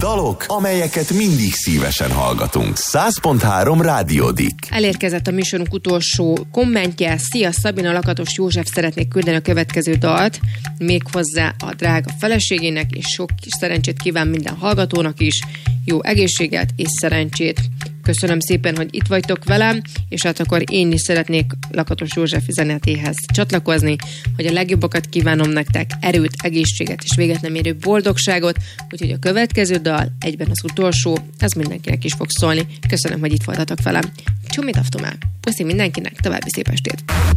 Dalok, amelyeket mindig szívesen hallgatunk. 100.3 Rádiódik. Elérkezett a műsorunk utolsó kommentje. Szia, Szabina, Lakatos József szeretnék küldeni a következő dalt, méghozzá a drága feleségének, és sok kis szerencsét kíván minden hallgatónak is. Jó egészséget és szerencsét. Köszönöm szépen, hogy itt vagytok velem, és hát akkor én is szeretnék Lakatos József üzenetéhez csatlakozni, hogy a legjobbakat kívánom nektek, erőt, egészséget és véget nem érő boldogságot, úgyhogy a következő dal, egyben az utolsó, ez mindenkinek is fog szólni. Köszönöm, hogy itt voltatok velem. Csumi Daftomá. Puszi mindenkinek, további szép estét!